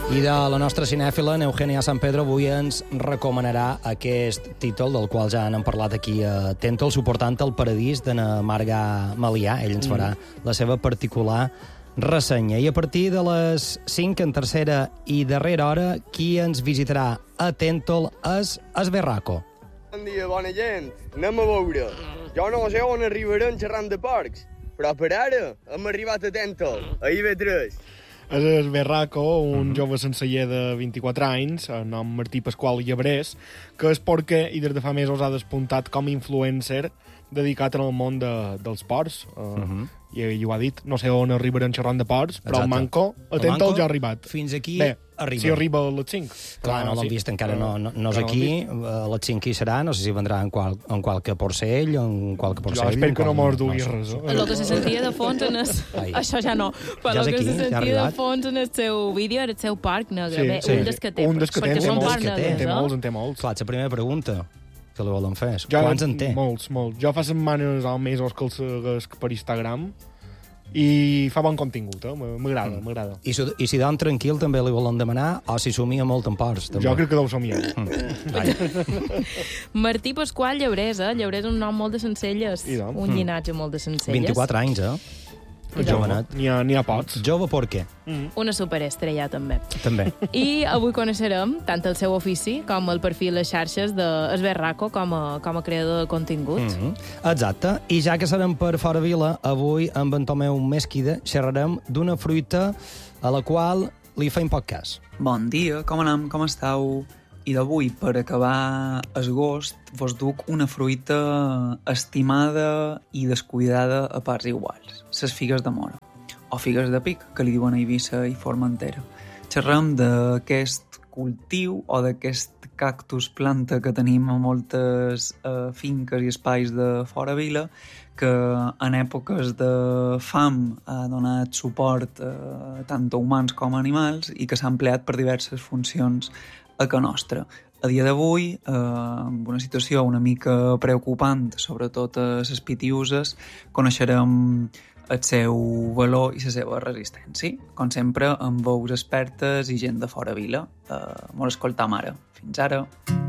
I de la nostra cinèfila, Eugènia San Pedro, avui ens recomanarà aquest títol del qual ja han parlat aquí a Tento, el suportant al paradís de na Marga Malià. Ell ens farà la seva particular ressenya. I a partir de les 5, en tercera i darrera hora, qui ens visitarà a Tento és Esberraco. Bon dia, bona gent. Anem a veure. Jo no sé on arribarem xerrant de porcs, però per ara hem arribat a Tento, a IB3. És Esberraco, un jove senceller de 24 anys, nom Martí Pasqual Llebrés, que és porquer i des de fa mesos ha despuntat com a influencer dedicat al món dels porcs. I ho ha dit, no sé on arribarem xerrant de porcs, però el Manco, atento, ja ha arribat. Fins aquí bé, arriba. Si arriba a les 5. Clar, no l'hem vist encara, no és aquí, a les 5 hi serà, no sé si vendrà en qualque porcell, en qualque porcell. Jo espero que no mos dugui res. El que se sentia de fons en el... Això ja no, però el que se sentia de fons en el seu vídeo era el seu parc negre. Un dels que té, perquè són parcs negres. En té molts. Clar, la primera pregunta que li volen fer. Quants en té? Molts. Jo fa setmanes o mesos que el segueix per Instagram i fa bon contingut, m'agrada. I si dorm tranquil també li volen demanar, o si somia molt en porcs? També. Jo crec que deu somiar. Martí Pasqual Llebrés, Llebrés és un nom molt de sencelles, un llinatge molt de sencelles. 24 anys, Jovenet. N'hi ha pots. Jove per què? Una superestrella, també. També. I avui coneixerem tant el seu ofici com el perfil a les xarxes d'Esberraco com a creador de contingut. Exacte. I ja que serem per fora vila, avui amb en Tomeu Mesquida xerrarem d'una fruita a la qual li feim poc cas. Bon dia, com anem? Com esteu? I d'avui, per acabar agost, vos duc una fruita estimada i descuidada a parts iguals. Les figues de mora, o figues de pic, que li diuen a Eivissa i Formentera. Xerrem d'aquest cultiu o d'aquest cactus planta que tenim a moltes finques i espais de fora vila, que en èpoques de fam ha donat suport tant a humans com a animals i que s'ha empleat per diverses funcions a ca nostra. A dia d'avui, amb una situació una mica preocupant, sobretot a les pitiuses, coneixerem el seu valor i la seva resistència. Com sempre, amb veus expertes i gent de fora vila. Molt escoltam ara. Fins ara.